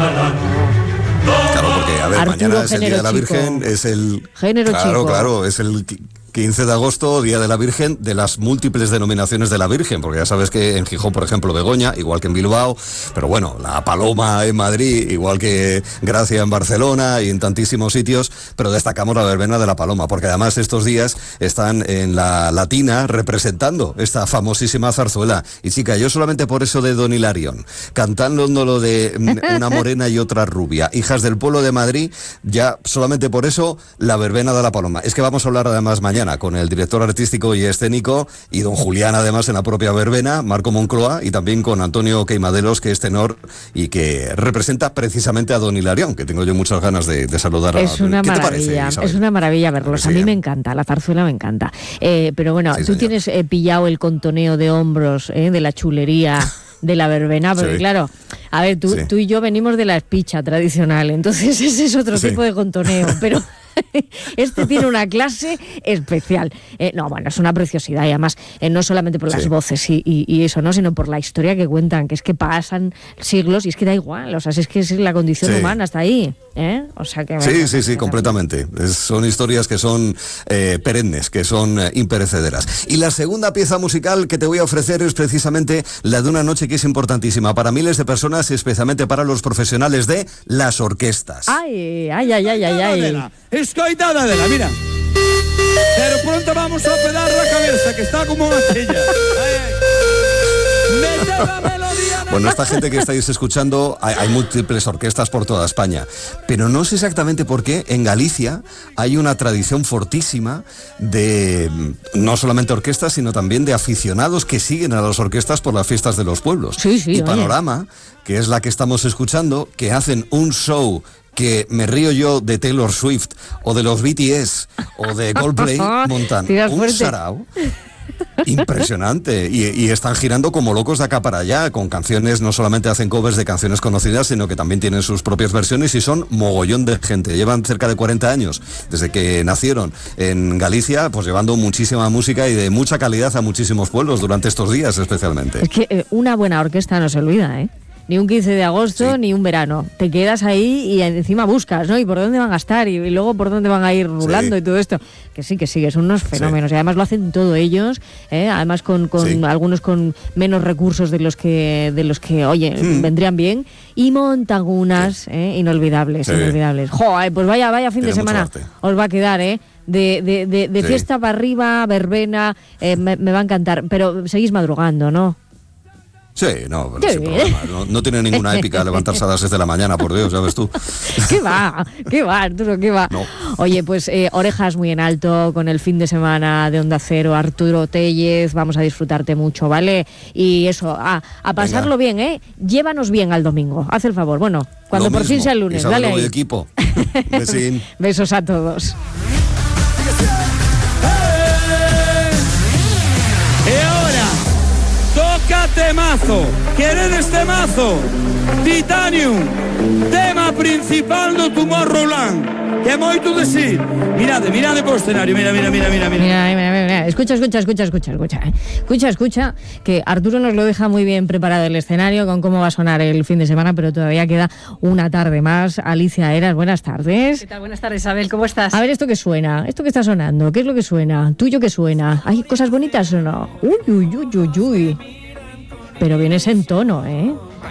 Claro, porque, a ver, Arturo, mañana es el Día de la género Virgen, chico. es el... Género claro, chico. claro, es el 15 de agosto, Día de la Virgen, de las múltiples denominaciones de la Virgen, porque ya sabes que en Gijón, por ejemplo, Begoña, igual que en Bilbao, pero bueno, la Paloma en Madrid, igual que Gracia en Barcelona y en tantísimos sitios, pero destacamos la verbena de la Paloma, porque además estos días están en la Latina representando esta famosísima zarzuela. Y chica, yo solamente por eso de Don Hilarión, cantando lo de una morena y otra rubia, hijas del pueblo de Madrid, ya solamente por eso la verbena de la Paloma. Es que vamos a hablar además mañana con el director artístico y escénico y don Julián además en la propia verbena, Marco Moncloa, y también con Antonio Queimadelos, que es tenor y que representa precisamente a don Hilarión, que tengo yo muchas ganas de saludar. Es una maravilla, es una maravilla verlos. Sí, a mí me encanta, la zarzuela me encanta. Pero bueno, sí, tú señor. tienes pillado el contoneo de hombros de la chulería de la verbena, porque Sí. claro, a ver, tú y yo venimos de la espicha tradicional, entonces ese es otro Sí. tipo de contoneo, pero este tiene una clase especial. No, bueno, es una preciosidad y además no solamente por las Sí. voces y eso, ¿no? Sino por la historia que cuentan, que es que pasan siglos y es que da igual, o sea, es que es la condición Sí. humana hasta ahí, O sea que... Sí, completamente. Son historias que son perennes, que son imperecederas. Y la segunda pieza musical que te voy a ofrecer es precisamente la de una noche que es importantísima para miles de personas y especialmente para los profesionales de las orquestas. Ay. Escoitada de la, mira. Pero pronto vamos a operar la cabeza, que está como aquella. Mete la melodía. Bueno, esta gente que estáis escuchando, hay múltiples orquestas por toda España, pero no sé exactamente por qué en Galicia hay una tradición fortísima de no solamente orquestas, sino también de aficionados que siguen a las orquestas por las fiestas de los pueblos. Sí, y oye. Panorama, que es la que estamos escuchando, que hacen un show que me río yo de Taylor Swift o de los BTS o de Coldplay, montan Tiras un fuerte. sarao impresionante y están girando como locos de acá para allá con canciones. No solamente hacen covers de canciones conocidas, sino que también tienen sus propias versiones y son mogollón de gente. Llevan cerca de 40 años desde que nacieron en Galicia, pues llevando muchísima música y de mucha calidad a muchísimos pueblos durante estos días especialmente. Es que una buena orquesta no se olvida, Ni un 15 de agosto, Sí. ni un verano. Te quedas ahí y encima buscas, ¿no? Y por dónde van a estar y luego por dónde van a ir rulando Sí. y todo esto. Que sí, son unos fenómenos. Y además lo hacen todo ellos, además con Sí. algunos con menos recursos de los que oye, vendrían bien. Y montan unas inolvidables, Sí. inolvidables. ¡Joder! Pues vaya fin de Tiene mucho semana arte. os va a quedar, De Sí. fiesta para arriba, verbena, me va a encantar. Pero seguís madrugando, ¿no? Sí, no, pero Sí. sin problema. No tiene ninguna épica levantarse a las 6 de la mañana, por Dios, ya ves tú. ¿Qué va, Arturo, qué va? No. Oye, pues orejas muy en alto con el fin de semana de Onda Cero, Arturo Tellez, vamos a disfrutarte mucho, ¿vale? Y eso, a pasarlo bien, Llévanos bien al domingo, haz el favor. Bueno, cuando Lo por fin mismo. sea el lunes, Isabel dale Lobo y ahí. equipo. Besín. Besos a todos. Y ahora, toca temazo. ¿Quieren este mazo? Titanium, tema principal do Tomorrowland. Que moito decir. Mirade por o escenario, mira. Mira. Escucha, que Arturo nos lo deja muy bien preparado el escenario con cómo va a sonar el fin de semana, pero todavía queda una tarde más. Alicia Eras, buenas tardes. ¿Qué tal? Buenas tardes, Isabel, ¿cómo estás? A ver, esto que suena, esto que está sonando, ¿qué es lo que suena? ¿Tuyo qué suena? ¿Hay cosas bonitas o no? Uy. Pero vienes en tono,